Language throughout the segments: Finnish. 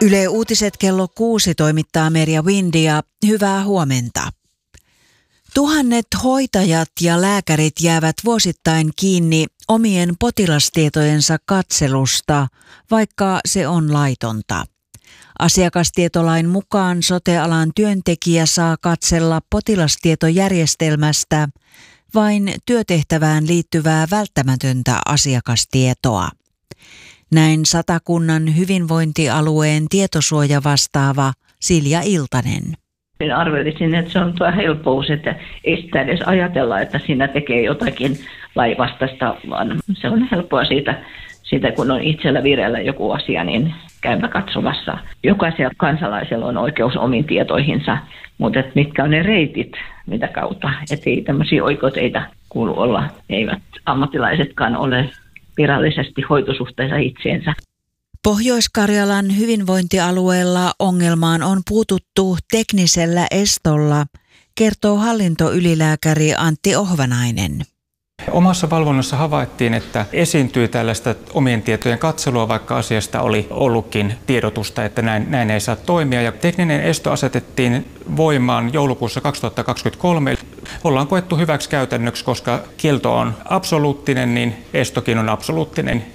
Yle Uutiset kello 6 toimittaa Merja Windia. Hyvää huomenta. Tuhannet hoitajat ja lääkärit jäävät vuosittain kiinni omien potilastietojensa katselusta, vaikka se on laitonta. Asiakastietolain mukaan sote-alan työntekijä saa katsella potilastietojärjestelmästä vain työtehtävään liittyvää välttämätöntä asiakastietoa. Näin Satakunnan hyvinvointialueen tietosuojavastaava Silja Iltanen. Arvelisin, että se on tuo helppous, että ei sitä edes ajatella, että siinä tekee jotakin lainvastaista, vaan se on helppoa siitä, kun on itsellä vireillä joku asia, niin käypä katsomassa. Jokaisella kansalaisella on oikeus omiin tietoihinsa, mutta mitkä on ne reitit, mitä kautta, ettei tämmöisiä oikoteita kuulu olla, eivät ammattilaisetkaan ole virallisesti hoitosuhteessa itseensä. Pohjois-Karjalan hyvinvointialueella ongelmaan on puututtu teknisellä estolla, kertoo hallintoylilääkäri Antti Ohvanainen. Omassa valvonnassa havaittiin, että esiintyi tällaista omien tietojen katselua, vaikka asiasta oli ollutkin tiedotusta, että näin ei saa toimia. Ja tekninen esto asetettiin voimaan joulukuussa 2023. Ollaan koettu hyväksi käytännöksi, koska kielto on absoluuttinen, niin estokin on absoluuttinen.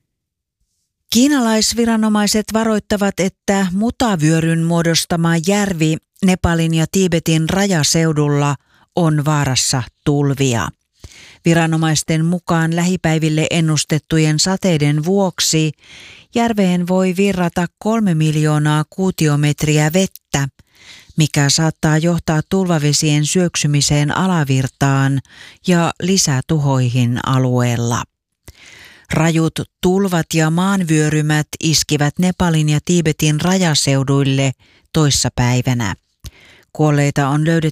Kiinalaisviranomaiset varoittavat, että mutavyöryn muodostama järvi Nepalin ja Tiibetin rajaseudulla on vaarassa tulvia. Viranomaisten mukaan lähipäiville ennustettujen sateiden vuoksi järveen voi virrata 3 miljoonaa kuutiometriä vettä, mikä saattaa johtaa tulvavesien syöksymiseen alavirtaan ja lisätuhoihin alueella. Rajut tulvat ja maanvyörymät iskivät Nepalin ja Tiibetin rajaseuduille toissapäivänä. Kuolleita on löydetty